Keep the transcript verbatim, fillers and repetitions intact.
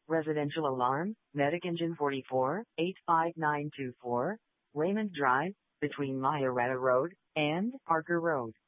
Residential Alarm, Medic Engine forty-four, eight five nine two four, Raymond Drive, between Mayoretta Road and Parker Road.